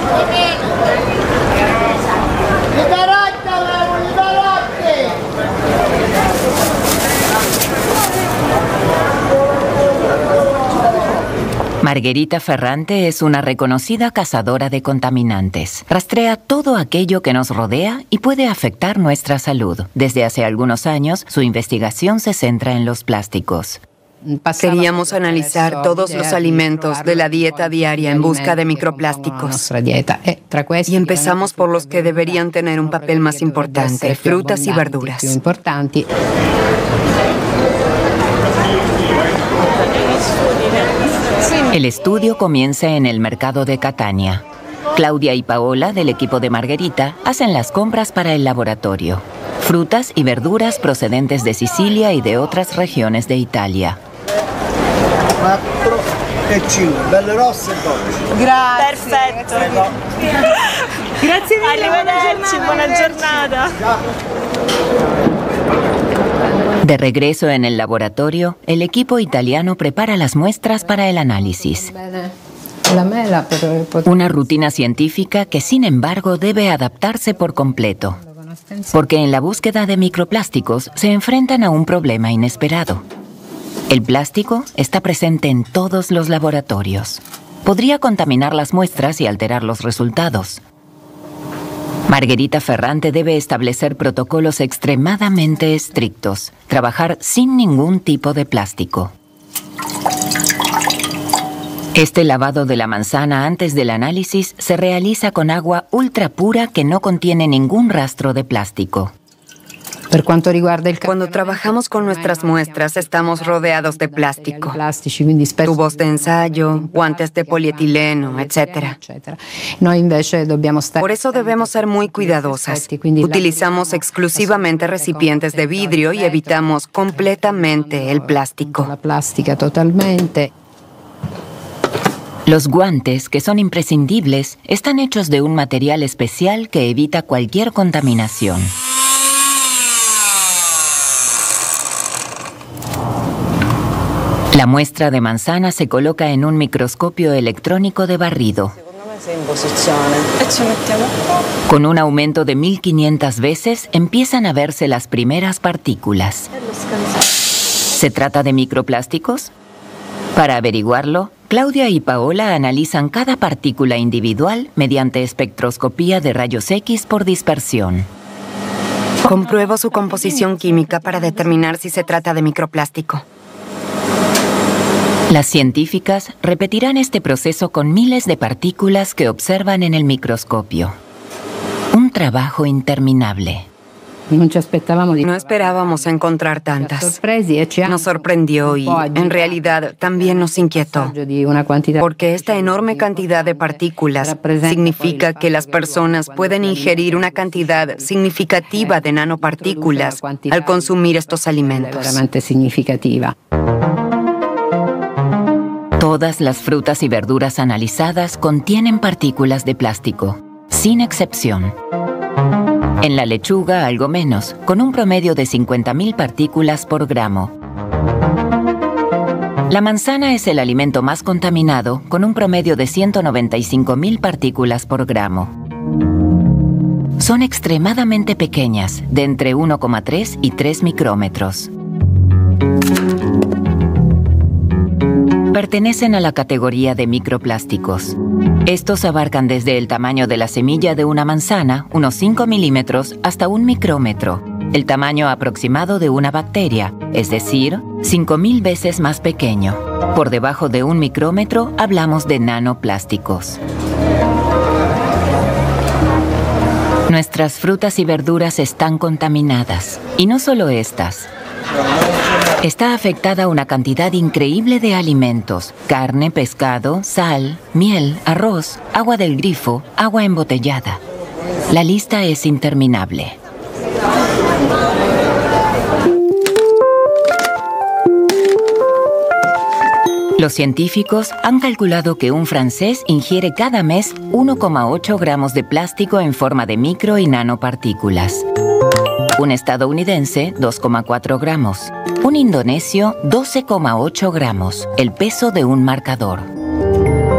Margherita Ferrante es una reconocida cazadora de contaminantes. Rastrea todo aquello que nos rodea y puede afectar nuestra salud. Desde hace algunos años, su investigación se centra en los plásticos. Queríamos analizar todos los alimentos de la dieta diaria en busca de microplásticos. Y empezamos por los que deberían tener un papel más importante, frutas y verduras. El estudio comienza en el mercado de Catania. Claudia y Paola, del equipo de Margherita, hacen las compras para el laboratorio. Frutas y verduras procedentes de Sicilia y de otras regiones de Italia. 4 e 5, belle rosse e dolci. Grazie. Perfetto. Grazie mille. Arrivederci, buona giornata. De regreso en el laboratorio, el equipo italiano prepara las muestras para el análisis. Una rutina científica que, sin embargo, debe adaptarse por completo. Porque en la búsqueda de microplásticos se enfrentan a un problema inesperado. El plástico está presente en todos los laboratorios. Podría contaminar las muestras y alterar los resultados. Margherita Ferrante debe establecer protocolos extremadamente estrictos, trabajar sin ningún tipo de plástico. Este lavado de la manzana antes del análisis se realiza con agua ultra pura que no contiene ningún rastro de plástico. Cuando trabajamos con nuestras muestras, estamos rodeados de plástico. Tubos de ensayo, guantes de polietileno, etc. Por eso debemos ser muy cuidadosas. Utilizamos exclusivamente recipientes de vidrio y evitamos completamente el plástico. Los guantes, que son imprescindibles, están hechos de un material especial que evita cualquier contaminación. La muestra de manzana se coloca en un microscopio electrónico de barrido. Con un aumento de 1500 veces, empiezan a verse las primeras partículas. ¿Se trata de microplásticos? Para averiguarlo, Claudia y Paola analizan cada partícula individual mediante espectroscopía de rayos X por dispersión. Compruebo su composición química para determinar si se trata de microplástico. Las científicas repetirán este proceso con miles de partículas que observan en el microscopio. Un trabajo interminable. No esperábamos encontrar tantas. Nos sorprendió y, en realidad, también nos inquietó. Porque esta enorme cantidad de partículas significa que las personas pueden ingerir una cantidad significativa de nanopartículas al consumir estos alimentos. Todas las frutas y verduras analizadas contienen partículas de plástico, sin excepción. En la lechuga, algo menos, con un promedio de 50.000 partículas por gramo. La manzana es el alimento más contaminado, con un promedio de 195.000 partículas por gramo. Son extremadamente pequeñas, de entre 1,3 y 3 micrómetros. Pertenecen a la categoría de microplásticos. Estos abarcan desde el tamaño de la semilla de una manzana, unos 5 milímetros, hasta 1 micrómetro, el tamaño aproximado de una bacteria, es decir, 5.000 veces más pequeño. Por debajo de 1 micrómetro hablamos de nanoplásticos. Nuestras frutas y verduras están contaminadas, y no solo estas. Está afectada una cantidad increíble de alimentos: carne, pescado, sal, miel, arroz, agua del grifo, agua embotellada. La lista es interminable. Los científicos han calculado que un francés ingiere cada mes 1,8 gramos de plástico en forma de micro y nanopartículas. Un estadounidense, 2,4 gramos. Un indonesio, 12,8 gramos, el peso de un marcador.